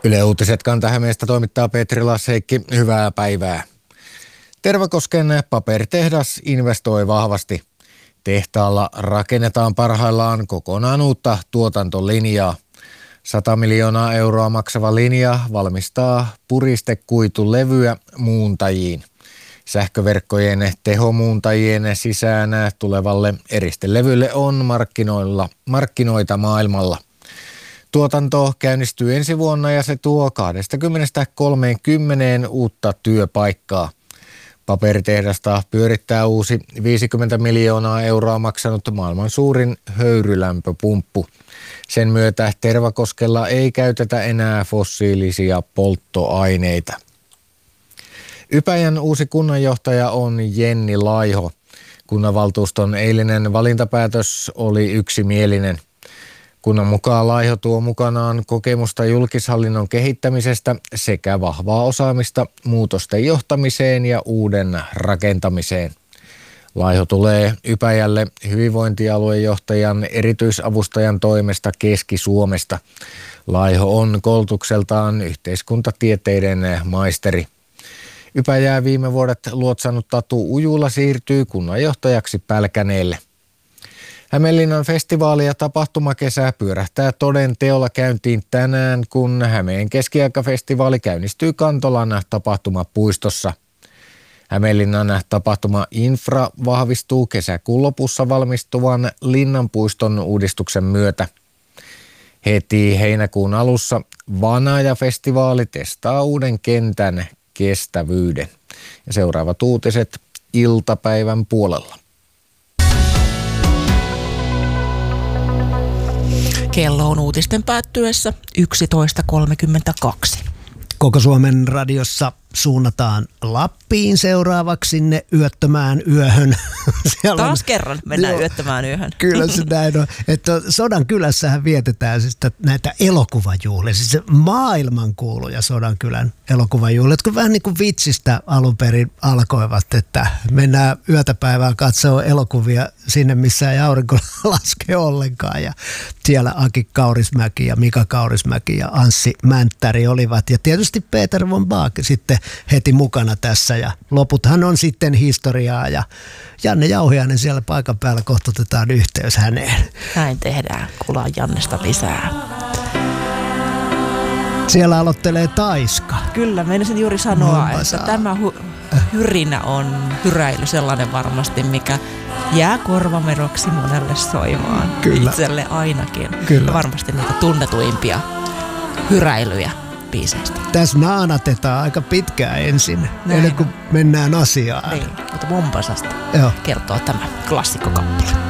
Yle Uutiset Kanta-Hämeestä toimittaa Petri Lasseikki. Hyvää päivää. Tervakosken paperitehdas investoi vahvasti. Tehtaalla rakennetaan parhaillaan kokonaan uutta tuotantolinjaa. 100 miljoonaa euroa maksava linja valmistaa puristekuitulevyä muuntajiin. Sähköverkkojen tehomuuntajien sisään tulevalle eristelevylle on markkinoita maailmalla. Tuotanto käynnistyy ensi vuonna ja se tuo 20-30 uutta työpaikkaa. Paperitehdasta pyörittää uusi 50 miljoonaa euroa maksanut maailman suurin höyrylämpöpumppu. Sen myötä Tervakoskella ei käytetä enää fossiilisia polttoaineita. Ypäjän uusi kunnanjohtaja on Jenni Laiho. Kunnanvaltuuston eilinen valintapäätös oli yksimielinen. Kunnan mukaan Laiho tuo mukanaan kokemusta julkishallinnon kehittämisestä sekä vahvaa osaamista muutosten johtamiseen ja uuden rakentamiseen. Laiho tulee Ypäjälle hyvinvointialuejohtajan erityisavustajan toimesta Keski-Suomesta. Laiho on koulutukseltaan yhteiskuntatieteiden maisteri. Ypäjää viime vuodet luotsannut Tatu Ujula siirtyy kunnanjohtajaksi Pälkäneelle. Hämeenlinnan festivaali- ja tapahtumakesä pyörähtää toden teolla käyntiin tänään, kun Hämeen keskiaikafestivaali käynnistyy Kantolan tapahtumapuistossa. Hämeenlinnan tapahtuma-infra vahvistuu kesäkuun lopussa valmistuvan Linnanpuiston uudistuksen myötä. Heti heinäkuun alussa Vanaja-festivaali testaa uuden kentän kestävyyden. Ja seuraavat uutiset iltapäivän puolella. Kello on uutisten päättyessä 11.32. Koko Suomen radiossa suunnataan Lappiin seuraavaksi sinne yöttömään yöhön. Taas kerran mennään yöttömään yöhön. Kyllä se näin on. Että Sodankylässähän vietetään siis näitä elokuvajuhlia. Siis maailmankuuluja Sodankylän elokuvajuhlia, jotka vähän niin kuin vitsistä alun perin alkoivat, että mennään yötä päivää katsoa elokuvia sinne, missä ei aurinko laske ollenkaan. Ja siellä Aki Kaurismäki ja Mika Kaurismäki ja Anssi Mänttäri olivat. Ja tietysti Peter von Baak sitten heti mukana tässä ja loputhan on sitten historiaa ja Janne Jauhiainen siellä paikan päällä, kohtutetaan yhteys häneen. Näin tehdään, kuullaan Jannesta lisää. Siellä aloittelee Taiska. Kyllä, meinasin juuri sanoa, että tämä hyrinä on hyräily sellainen varmasti, mikä jää korvameroksi monelle soimaan. Kyllä. Itselle ainakin. Kyllä. Ja varmasti niitä tunnetuimpia hyräilyjä biiseistä. Tässä naanatetaan aika pitkään ensin, ennen kuin mennään asiaan. Niin, mutta Mombasasta kertoo tämä klassikkokappale.